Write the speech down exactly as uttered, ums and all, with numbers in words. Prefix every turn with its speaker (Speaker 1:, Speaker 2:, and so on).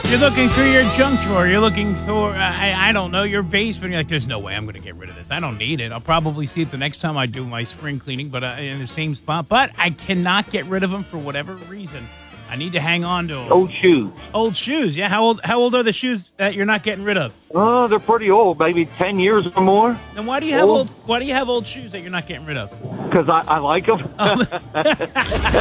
Speaker 1: You're looking through your junk drawer. You're looking for, uh, I, I don't know, your basement. You're like, there's no way I'm going to get rid of this. I don't need it. I'll probably see it the next time I do my spring cleaning, but uh, in the same spot. But I cannot get rid of them for whatever reason. I need to hang on to them.
Speaker 2: Old shoes.
Speaker 1: Old shoes. Yeah. How old? How old are the shoes that you're not getting rid of?
Speaker 2: Oh, they're pretty old, maybe ten years or more.
Speaker 1: Then why do you have
Speaker 2: Old.
Speaker 1: old? Why do you have old shoes that you're not getting rid of?
Speaker 2: Because I, I like them.
Speaker 1: Oh.